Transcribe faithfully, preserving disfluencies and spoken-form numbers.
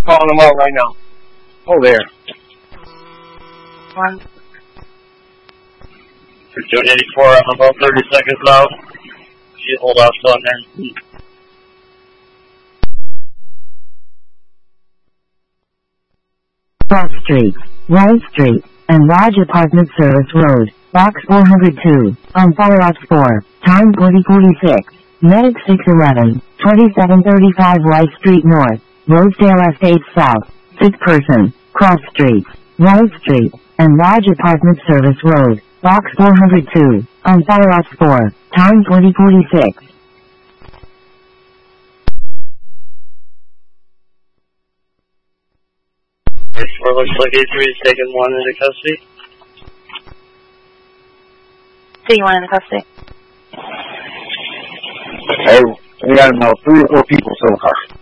calling them out right now. Oh, there. One. two eighty-four, I'm about thirty seconds out. You hold off on there. Cross Street, Wall Street, and Lodge Apartment Service Road, Box four hundred two, on Follow Out four, time twenty forty-six, Medic six eleven, twenty-seven thirty-five Rice Street North, Rosedale Estates South, sick person, Cross Street, Wall Street, and Lodge Apartment Service Road, Box four hundred two, on Follow Out four, time twenty forty-six. four looks like A three is taking one into custody. Taking one into custody. Hey, we got about three or four people so far.